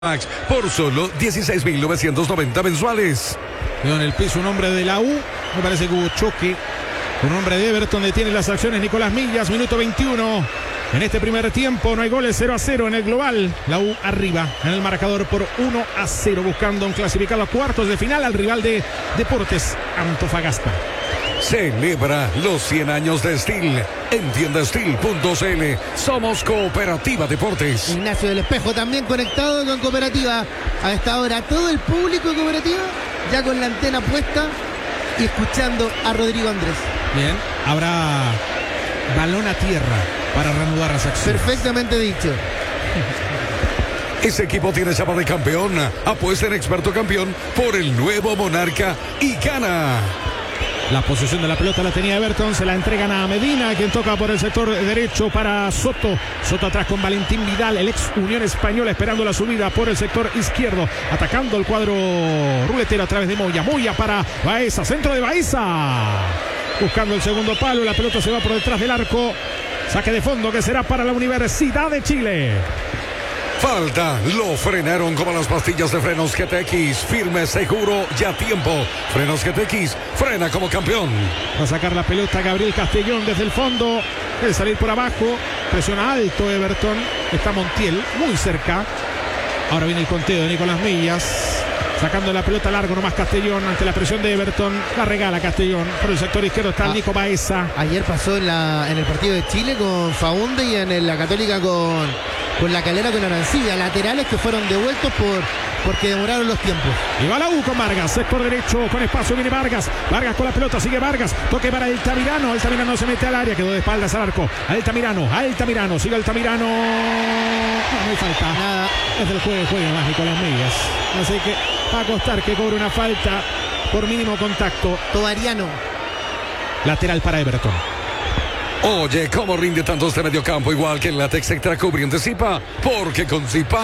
Max por solo 16.990 mensuales. Quedó en el piso un hombre de la U. Me parece que hubo choque. Un hombre de Everton detiene las acciones. Nicolás Millas, minuto 21. En este primer tiempo no hay goles, 0-0 en el global. La U arriba en el marcador por 1-0, buscando un clasificado a cuartos de final al rival de Deportes Antofagasta. Celebra los 100 años de Steel. En tiendastil.cl. Somos Cooperativa Deportes. Ignacio del Espejo también conectado con Cooperativa. A esta hora todo el público de Cooperativa ya con la antena puesta y escuchando a Rodrigo Andrés. Bien, habrá balón a tierra para reanudar las acciones. Perfectamente dicho. Ese equipo tiene chapa de campeón. Apuesta en Experto Campeón por el nuevo Monarca y gana. La posesión de la pelota la tenía Everton, se la entregan a Medina, quien toca por el sector derecho para Soto. Soto atrás con Valentín Vidal, el ex Unión Española, esperando la subida por el sector izquierdo, atacando el cuadro ruletero a través de Moya. Moya para Baeza, centro de Baeza, buscando el segundo palo, la pelota se va por detrás del arco. Saque de fondo que será para la Universidad de Chile. Falta, lo frenaron como las pastillas de frenos GTX, firme, seguro y a tiempo. Frenos GTX, frena como campeón. Va a sacar la pelota Gabriel Castellón desde el fondo, debe salir por abajo, presiona alto Everton, está Montiel muy cerca. Ahora viene el conteo de Nicolás Millas, sacando la pelota largo nomás Castellón ante la presión de Everton, la regala Castellón, por el sector izquierdo está el Nico Baeza. Ayer pasó en el partido de Chile con Faunde y en la Católica con la Calera con Arancibia, laterales que fueron devueltos porque demoraron los tiempos. Y va la U con Vargas, sector derecho, con espacio viene Vargas con la pelota, sigue Vargas, toque para Altamirano se mete al área, quedó de espaldas al arco. Altamirano, sigue Altamirano. No hay falta. Nada. Es del juego más Nicolás Millas. Así que va a costar que cobre una falta por mínimo contacto. Tovariano. Lateral para Everton. Oye, ¿cómo rinde tanto este mediocampo? Igual que el látex extra cubriente Zipa. Porque con Zipa,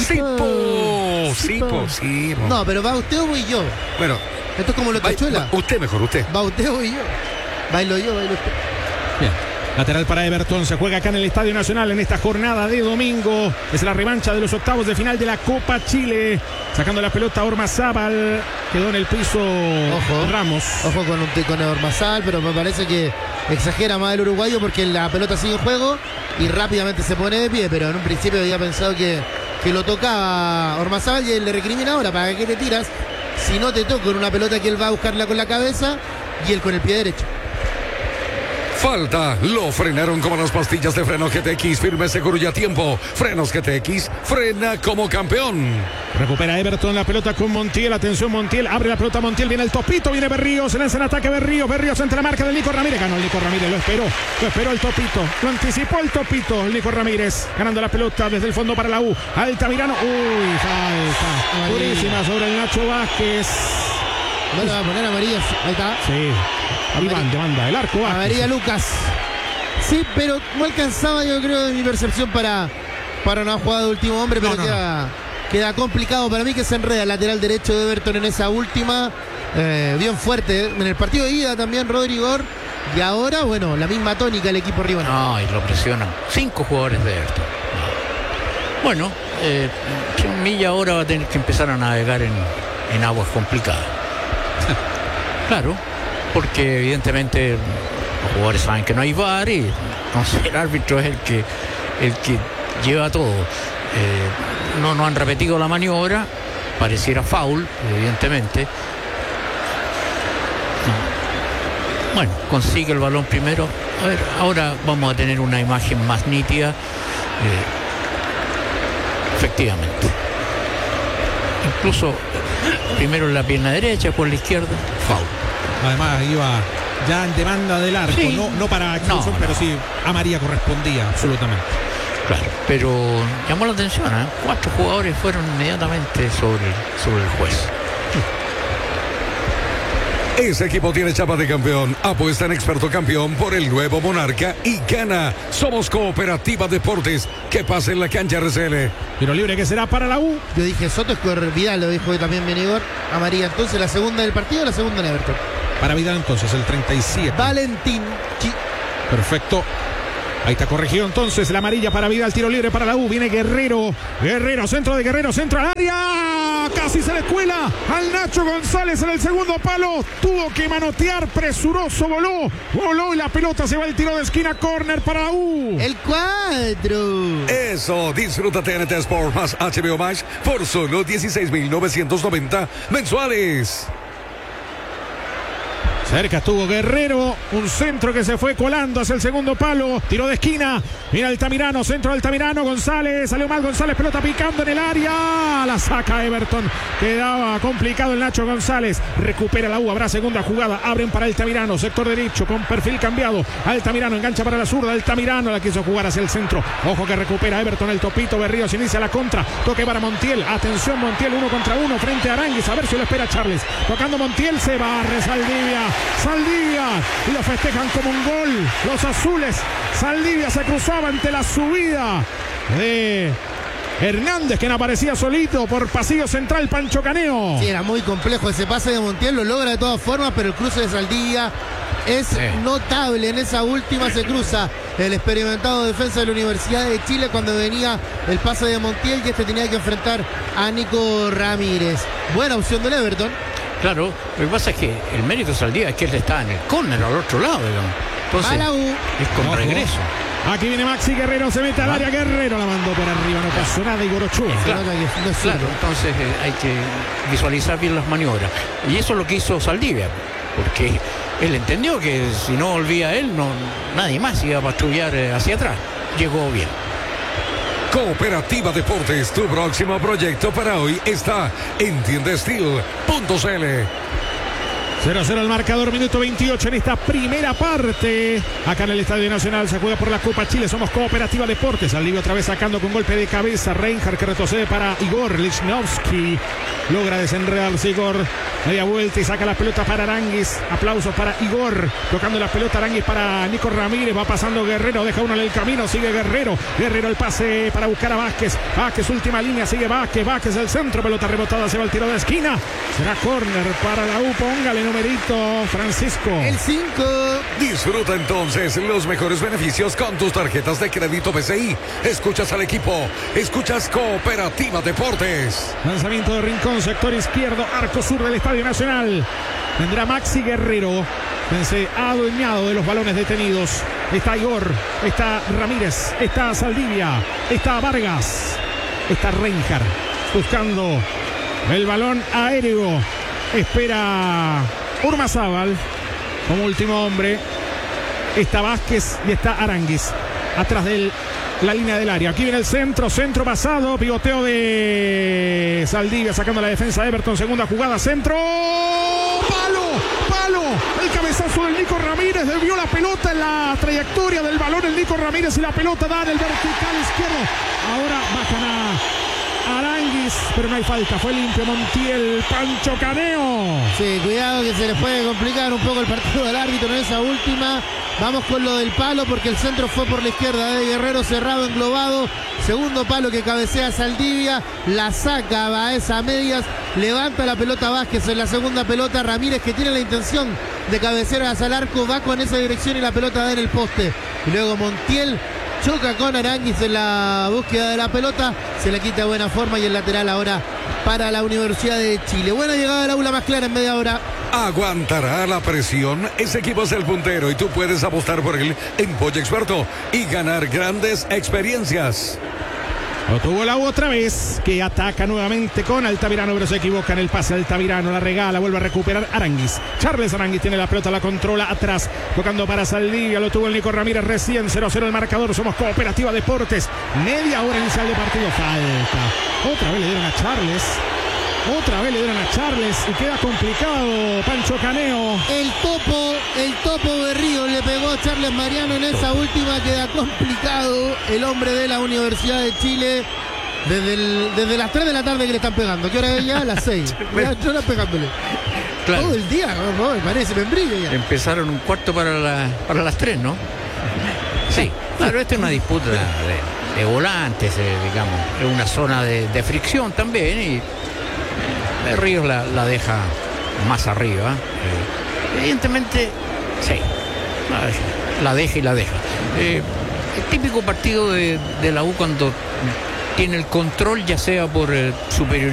Zipo. No, pero va usted o voy yo. Bueno, esto es como lo tachuela. Usted mejor, usted. Va usted o voy yo. Bailo yo, bailo usted. Bien. Lateral para Everton, se juega acá en el Estadio Nacional en esta jornada de domingo. Es la revancha de los octavos de final de la Copa Chile. Sacando la pelota Ormazábal, quedó en el piso. Ojo, Ramos. Ojo con Ormazábal, pero me parece que exagera más el uruguayo porque la pelota sigue en juego y rápidamente se pone de pie, pero en un principio había pensado que lo tocaba Ormazábal y él le recrimina ahora, ¿para qué te tiras? Si no te toco en una pelota que él va a buscarla con la cabeza y él con el pie derecho. Falta, lo frenaron como las pastillas de freno GTX, firme, seguro y a tiempo. Frenos GTX, frena como campeón. Recupera Everton la pelota con Montiel, atención Montiel, abre la pelota Montiel, viene el topito, viene Berríos, se lanza en ataque Berríos entre la marca del Nico Ramírez, ganó el Nico Ramírez, lo esperó el topito, lo anticipó el topito, el Nico Ramírez, ganando la pelota desde el fondo para la U, Altamirano, falta, durísima sobre el Nacho Vázquez. No le va a poner amarilla, ahí está. Sí. Banda, el arco Vázquez. María Lucas. Sí, pero no alcanzaba, yo creo, de mi percepción para una jugada de último hombre, pero queda complicado para mí que se enreda el lateral derecho de Everton en esa última. Bien fuerte. En el partido de ida también Rodrigo. Y ahora, bueno, la misma tónica el equipo rival. No, y lo presionan 5 jugadores de Everton. Bueno, Milla ahora va a tener que empezar a navegar en aguas complicadas. Claro, porque evidentemente los jugadores saben que no hay VAR y entonces el árbitro es el que lleva todo. No han repetido la maniobra, pareciera foul, evidentemente. No. Bueno, consigue el balón primero. A ver, ahora vamos a tener una imagen más nítida. Efectivamente. Incluso primero en la pierna derecha, por la izquierda, foul. Además iba ya en demanda del arco, sí. no para expulsión, pero sí a María correspondía absolutamente. Claro, pero llamó la atención, 4 jugadores fueron inmediatamente sobre el juez. Ese equipo tiene chapa de campeón. Apuesta en Experto Campeón por el nuevo Monarca y gana. Somos Cooperativa Deportes. Que pase en la cancha RCL. Tiro libre que será para la U. Yo dije Soto es Vidal, lo dijo también Benigor. Amarilla entonces la segunda del partido, la segunda en Everton. Para Vidal entonces el 37. Valentín. Perfecto. Ahí está corregido entonces la amarilla para Vidal, tiro libre para la U, viene Guerrero, centro de Guerrero, centro al área, casi se le cuela al Nacho González en el segundo palo, tuvo que manotear, presuroso, voló y la pelota se va al tiro de esquina, córner para la U. El 4. Eso, disfruta TNT Sport más HBO Max por solo 16.990 mensuales. Cerca estuvo Guerrero, un centro que se fue colando hacia el segundo palo, tiro de esquina, mira Altamirano, centro de Altamirano, González, salió mal González, pelota picando en el área, la saca Everton, quedaba complicado el Nacho González, recupera la U, habrá segunda jugada, abren para Altamirano, sector derecho con perfil cambiado, Altamirano engancha para la zurda, Altamirano la quiso jugar hacia el centro, ojo que recupera Everton, el topito, Berríos inicia la contra, toque para Montiel, atención Montiel, 1 contra 1 frente a Aránguiz, a ver si lo espera Charles, tocando Montiel, se barre Saldivia y lo festejan como un gol los azules. Saldivia se cruzaba ante la subida de Hernández, quien aparecía solito por pasillo central. Pancho Caneo. Sí, era muy complejo ese pase de Montiel, lo logra de todas formas, pero el cruce de Saldivia es notable. En esa última se cruza el experimentado defensa de la Universidad de Chile cuando venía el pase de Montiel y este tenía que enfrentar a Nico Ramírez. Buena opción del Everton. Claro, lo que pasa es que el mérito de Saldivia es que él está en el córner al otro lado, digamos. Entonces, es con Ojo. regreso. Aquí viene Maxi Guerrero, se mete al área, Guerrero la mandó por arriba, no pasó nada, Igor Ochoa. Claro, entonces hay que visualizar bien las maniobras. Y eso es lo que hizo Saldivia, porque él entendió que si no volvía él, nadie más iba a patrullar hacia atrás. Llegó bien. Cooperativa Deportes, tu próximo proyecto para hoy está en tiendasteel.cl. 0-0 el marcador, minuto 28 en esta primera parte. Acá en el Estadio Nacional se juega por la Copa Chile. Somos Cooperativa Deportes. Saldivia otra vez sacando con golpe de cabeza. Reinhardt que retrocede para Igor Lichnowsky. Logra desenredarse Igor. Media vuelta y saca la pelota para Aránguiz. Aplausos para Igor. Tocando la pelota Aránguiz para Nico Ramírez. Va pasando Guerrero. Deja uno en el camino. Sigue Guerrero. Guerrero el pase para buscar a Vázquez. Vázquez última línea. Sigue Vázquez. Vázquez el centro. Pelota rebotada. Se va el tiro de esquina. Será córner para la U. Póngale numerito, Francisco. El 5. Disfruta entonces los mejores beneficios con tus tarjetas de crédito BCI. Escuchas al equipo. Escuchas Cooperativa Deportes. Lanzamiento de Rincón, sector izquierdo, arco sur del Estadio Nacional. Vendrá Maxi Guerrero. Se ha adueñado de los balones detenidos. Está Igor, está Ramírez, está Saldivia, está Vargas, está Reinhardt buscando el balón aéreo. Espera Urmazábal como último hombre. Está Vázquez y está Aránguiz atrás de la línea del área. Aquí viene el centro pasado, pivoteo de Saldivia sacando la defensa de Everton, segunda jugada, centro, palo, el cabezazo del Nico Ramírez, desvió la pelota en la trayectoria del balón el Nico Ramírez y la pelota da en el vertical izquierdo. Ahora bajan a Aránguiz, pero no hay falta, fue limpio Montiel. Pancho Caneo. Sí, cuidado que se les puede complicar un poco el partido del árbitro en esa última. Vamos con lo del palo porque el centro fue por la izquierda de Guerrero, cerrado, englobado. Segundo palo que cabecea Saldivia, la saca Baez a medias, levanta la pelota Vázquez en la segunda pelota. Ramírez, que tiene la intención de cabecear hacia el arco, va con esa dirección y la pelota da en el poste. Y luego Montiel choca con Aránguiz en la búsqueda de la pelota, se la quita de buena forma y el lateral ahora para la Universidad de Chile. Buena llegada del aula más clara en media hora. ¿Aguantará la presión? Ese equipo es el puntero y tú puedes apostar por él en Pollo Experto y ganar grandes experiencias. Lo tuvo la U otra vez, que ataca nuevamente con Altamirano, pero se equivoca en el pase. Altamirano la regala, vuelve a recuperar Aránguiz. Charles Aránguiz tiene la pelota, la controla atrás, tocando para Saldivia, lo tuvo el Nico Ramírez recién. 0-0 el marcador, somos Cooperativa Deportes. Media hora inicial de partido, falta. Otra vez le dieron a Charles y queda complicado Pancho Caneo. El topo Berrío le pegó a Charles Mariano en esa última, queda complicado el hombre de la Universidad de Chile. Desde las 3 de la tarde que le están pegando. ¿Qué hora es ya? A las 6. Ya no pegándole. Claro. Todo el día, me parece membrillo ya. Empezaron un cuarto para las 3, ¿no? Sí, claro, esta es una disputa de volantes, digamos. Es una zona de fricción también y Berríos la deja más arriba. Evidentemente, sí, la deja y la deja. El típico partido de la U cuando tiene el control, ya sea por superioridad